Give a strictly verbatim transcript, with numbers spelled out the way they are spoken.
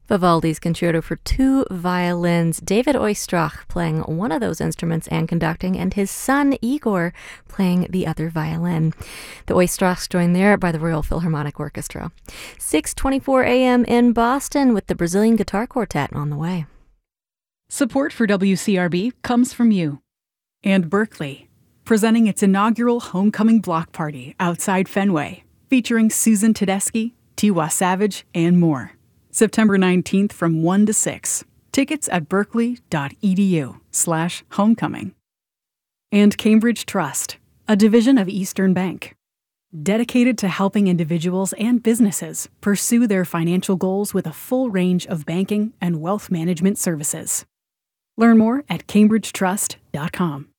Vivaldi's Concerto for Two Violins. David Oistrakh playing one of those instruments and conducting, and his son Igor playing the other violin. The Oistrachs joined there by the Royal Philharmonic Orchestra. six twenty-four a.m. in Boston with the Brazilian Guitar Quartet on the way. Support for W C R B comes from you. And Berkeley, presenting its inaugural Homecoming Block Party outside Fenway, featuring Susan Tedeschi, Tiwa Savage, and more. September nineteenth from one to six. Tickets at berkeley.edu slash homecoming. And Cambridge Trust, a division of Eastern Bank, dedicated to helping individuals and businesses pursue their financial goals with a full range of banking and wealth management services. Learn more at cambridge trust dot com.